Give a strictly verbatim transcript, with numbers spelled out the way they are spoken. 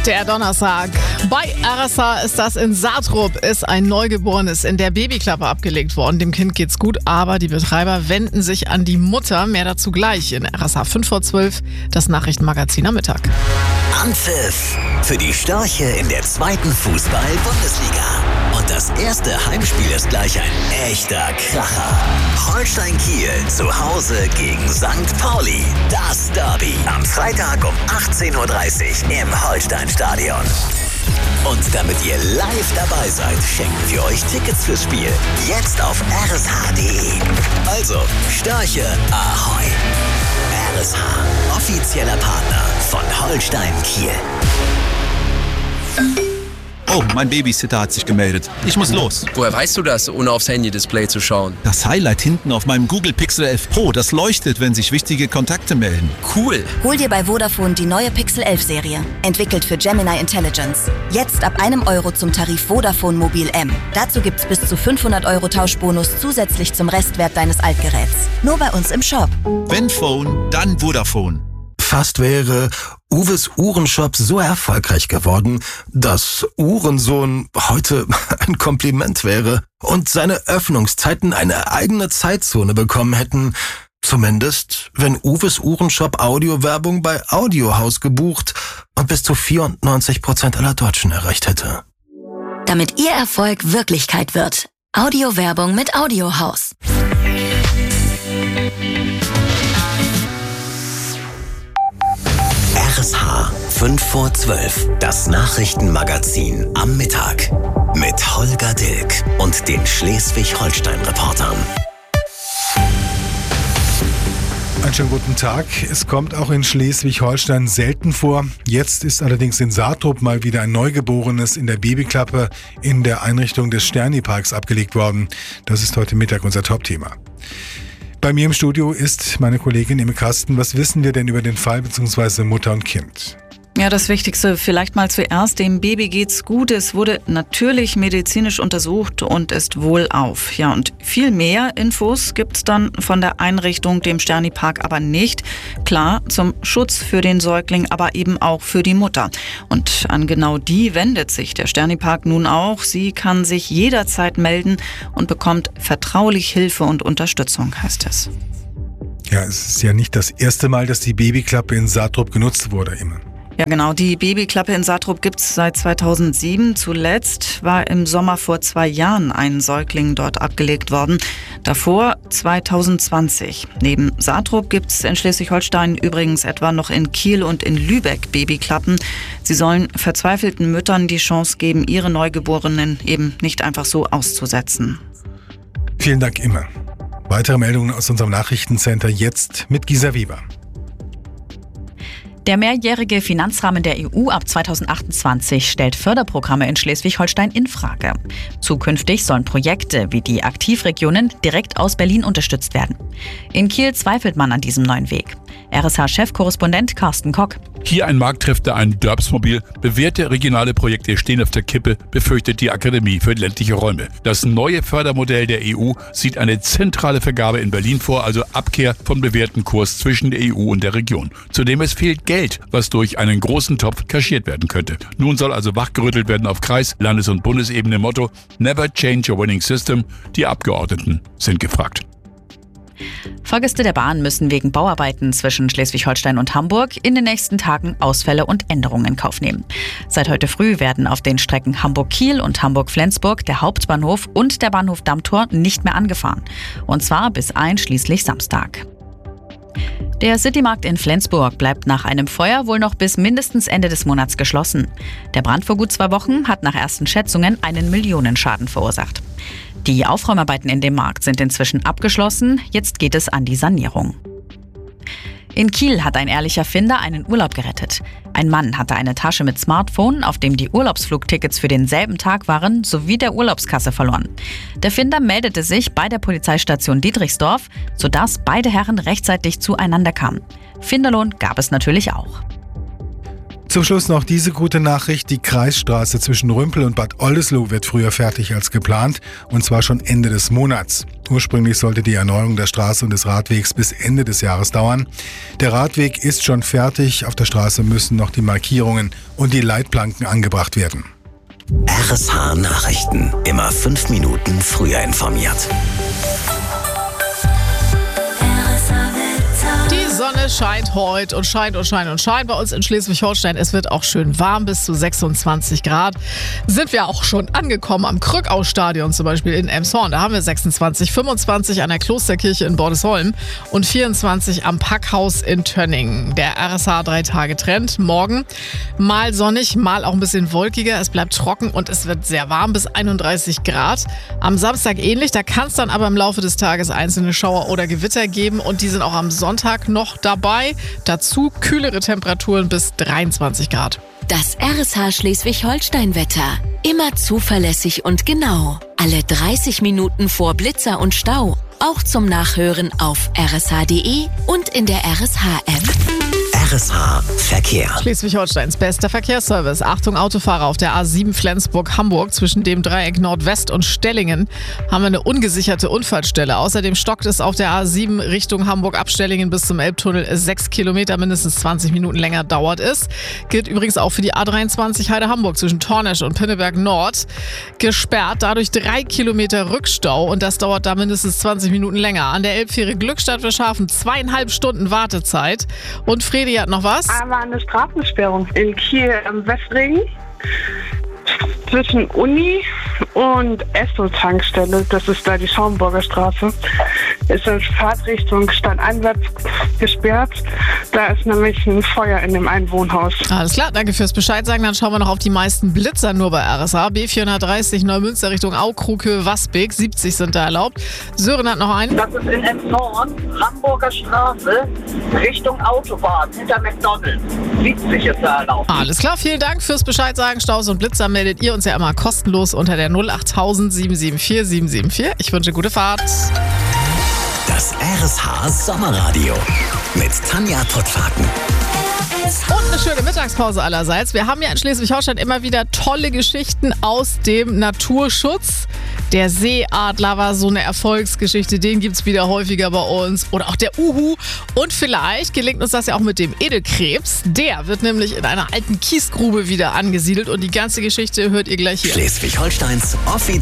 Der Donnerstag. Bei R S H ist das in Saatrup, ist ein Neugeborenes in der Babyklappe abgelegt worden. Dem Kind geht's gut, aber die Betreiber wenden sich an die Mutter. Mehr dazu gleich in R S H fünf vor zwölf, das Nachrichtenmagazin am Mittag. Anpfiff für die Störche in der zweiten Fußball-Bundesliga. Und das erste Heimspiel ist gleich ein echter Kracher. Holstein Kiel zu Hause gegen Sankt Pauli. Das Derby am Freitag um achtzehn Uhr dreißig im Holsteinstadion. Und damit ihr live dabei seid, schenken wir euch Tickets fürs Spiel. Jetzt auf r s h punkt d e. Also, Störche, ahoi! R S H, offizieller Partner von Holstein Kiel. Oh, mein Babysitter hat sich gemeldet. Ich muss los. Woher weißt du das, ohne aufs Handy-Display zu schauen? Das Highlight hinten auf meinem Google Pixel elf Pro, das leuchtet, wenn sich wichtige Kontakte melden. Cool. Hol dir bei Vodafone die neue Pixel elf Serie. Entwickelt für Gemini Intelligence. Jetzt ab einem Euro zum Tarif Vodafone Mobil M. Dazu gibt's bis zu fünfhundert Euro Tauschbonus zusätzlich zum Restwert deines Altgeräts. Nur bei uns im Shop. Wenn Phone, dann Vodafone. Fast wäre Uwes Uhrenshop so erfolgreich geworden, dass Uhrensohn heute ein Kompliment wäre und seine Öffnungszeiten eine eigene Zeitzone bekommen hätten. Zumindest, wenn Uwes Uhrenshop Audiowerbung bei Audiohaus gebucht und bis zu vierundneunzig Prozent aller Deutschen erreicht hätte. Damit Ihr Erfolg Wirklichkeit wird. Audiowerbung mit Audiohaus. R S H fünf vor zwölf, das Nachrichtenmagazin am Mittag. Mit Holger Dilk und den Schleswig-Holstein-Reportern. Einen schönen guten Tag. Es kommt auch in Schleswig-Holstein selten vor. Jetzt ist allerdings in Saatrup mal wieder ein Neugeborenes in der Babyklappe in der Einrichtung des Sterni-Parks abgelegt worden. Das ist heute Mittag unser Top-Thema. Bei mir im Studio ist meine Kollegin Imme Kasten. Was wissen wir denn über den Fall bzw. Mutter und Kind? Ja, das Wichtigste vielleicht mal zuerst. Dem Baby geht's gut. Es wurde natürlich medizinisch untersucht und ist wohlauf. Ja, und viel mehr Infos gibt's dann von der Einrichtung, dem Sterni-Park, aber nicht. Klar, zum Schutz für den Säugling, aber eben auch für die Mutter. Und an genau die wendet sich der Sterni-Park nun auch. Sie kann sich jederzeit melden und bekommt vertraulich Hilfe und Unterstützung, heißt es. Ja, es ist ja nicht das erste Mal, dass die Babyklappe in Saatrup genutzt wurde, Imme. Ja, genau. Die Babyklappe in Saatrup gibt's seit zweitausendsieben. Zuletzt war im Sommer vor zwei Jahren ein Säugling dort abgelegt worden. Davor zweitausendzwanzig. Neben Saatrup gibt's in Schleswig-Holstein übrigens etwa noch in Kiel und in Lübeck Babyklappen. Sie sollen verzweifelten Müttern die Chance geben, ihre Neugeborenen eben nicht einfach so auszusetzen. Vielen Dank, Imme. Weitere Meldungen aus unserem Nachrichtencenter jetzt mit Gisa Weber. Der mehrjährige Finanzrahmen der E U ab zweitausendachtundzwanzig stellt Förderprogramme in Schleswig-Holstein in Frage. Zukünftig sollen Projekte wie die Aktivregionen direkt aus Berlin unterstützt werden. In Kiel zweifelt man an diesem neuen Weg. R S H-Chefkorrespondent Carsten Kock. Hier ein Marktkräfte, ein Derbsmobil. Bewährte regionale Projekte stehen auf der Kippe, befürchtet die Akademie für ländliche Räume. Das neue Fördermodell der E U sieht eine zentrale Vergabe in Berlin vor, also Abkehr vom bewährten Kurs zwischen der E U und der Region. Zudem es fehlt Geld, was durch einen großen Topf kaschiert werden könnte. Nun soll also wachgerüttelt werden auf Kreis-, Landes- und Bundesebene. Motto: Never change a winning system. Die Abgeordneten sind gefragt. Fahrgäste der Bahn müssen wegen Bauarbeiten zwischen Schleswig-Holstein und Hamburg in den nächsten Tagen Ausfälle und Änderungen in Kauf nehmen. Seit heute früh werden auf den Strecken Hamburg-Kiel und Hamburg-Flensburg der Hauptbahnhof und der Bahnhof Dammtor nicht mehr angefahren. Und zwar bis einschließlich Samstag. Der Citymarkt in Flensburg bleibt nach einem Feuer wohl noch bis mindestens Ende des Monats geschlossen. Der Brand vor gut zwei Wochen hat nach ersten Schätzungen einen Millionenschaden verursacht. Die Aufräumarbeiten in dem Markt sind inzwischen abgeschlossen. Jetzt geht es an die Sanierung. In Kiel hat ein ehrlicher Finder einen Urlaub gerettet. Ein Mann hatte eine Tasche mit Smartphone, auf dem die Urlaubsflugtickets für denselben Tag waren, sowie der Urlaubskasse verloren. Der Finder meldete sich bei der Polizeistation Dietrichsdorf, sodass beide Herren rechtzeitig zueinander kamen. Finderlohn gab es natürlich auch. Zum Schluss noch diese gute Nachricht. Die Kreisstraße zwischen Rümpel und Bad Oldesloe wird früher fertig als geplant, und zwar schon Ende des Monats. Ursprünglich sollte die Erneuerung der Straße und des Radwegs bis Ende des Jahres dauern. Der Radweg ist schon fertig. Auf der Straße müssen noch die Markierungen und die Leitplanken angebracht werden. R S H Nachrichten. Immer fünf Minuten früher informiert. Die Sonne scheint heute und scheint und scheint und scheint bei uns in Schleswig-Holstein. Es wird auch schön warm, bis zu sechsundzwanzig Grad. Sind wir auch schon angekommen am Krückau-Stadion zum Beispiel in Elmshorn. Da haben wir sechsundzwanzig, fünfundzwanzig an der Klosterkirche in Bordesholm und vierundzwanzig am Packhaus in Tönningen. Der R S H drei Tage Trend. Morgen mal sonnig, mal auch ein bisschen wolkiger. Es bleibt trocken und es wird sehr warm bis einunddreißig Grad. Am Samstag ähnlich, da kann es dann aber im Laufe des Tages einzelne Schauer oder Gewitter geben und die sind auch am Sonntag noch dabei. Dazu kühlere Temperaturen bis dreiundzwanzig Grad. Das R S H Schleswig-Holstein-Wetter. Immer zuverlässig und genau. Alle dreißig Minuten vor Blitzer und Stau. Auch zum Nachhören auf r s h punkt d e und in der R S H-App. R S H Verkehr. Schleswig-Holsteins bester Verkehrsservice. Achtung Autofahrer, auf der A sieben Flensburg-Hamburg zwischen dem Dreieck Nordwest und Stellingen haben wir eine ungesicherte Unfallstelle. Außerdem stockt es auf der A sieben Richtung Hamburg ab Stellingen bis zum Elbtunnel. Sechs Kilometer, mindestens zwanzig Minuten länger dauert es. Gilt übrigens auch für die A dreiundzwanzig Heide-Hamburg zwischen Tornesch und Pinneberg Nord. Gesperrt, dadurch drei Kilometer Rückstau und das dauert da mindestens zwanzig Minuten länger. An der Elbfähre Glückstadt wir schaffen zweieinhalb Stunden Wartezeit. Und Fredi hat noch was? Aber eine Straßensperrung in Kiel am Westring zwischen Uni und Esso-Tankstelle, das ist da die Schaumburger Straße, ist in Fahrtrichtung stadteinwärts gesperrt. Da ist nämlich ein Feuer in dem einen Wohnhaus. Alles klar, danke fürs Bescheid sagen. Dann schauen wir noch auf die meisten Blitzer nur bei R S H. B vierhundertdreißig Neumünster Richtung Aukrug, Wasbeck, siebzig sind da erlaubt. Sören hat noch einen. Das ist in Elmshorn, Hamburger Straße, Richtung Autobahn, hinter McDonald's. siebzig ist da erlaubt. Alles klar, vielen Dank fürs Bescheid sagen. Staus und Blitzer meldet ihr uns ja immer kostenlos unter der null achttausend sieben sieben vier sieben sieben vier. Ich wünsche gute Fahrt. Das R S H Sommerradio mit Tanja Pottwagen. Und eine schöne Mittagspause allerseits. Wir haben ja in Schleswig-Holstein immer wieder tolle Geschichten aus dem Naturschutz. Der Seeadler war so eine Erfolgsgeschichte, den gibt es wieder häufiger bei uns. Oder auch der Uhu. Und vielleicht gelingt uns das ja auch mit dem Edelkrebs. Der wird nämlich in einer alten Kiesgrube wieder angesiedelt und die ganze Geschichte hört ihr gleich hier. Schleswig-Holsteins offiziell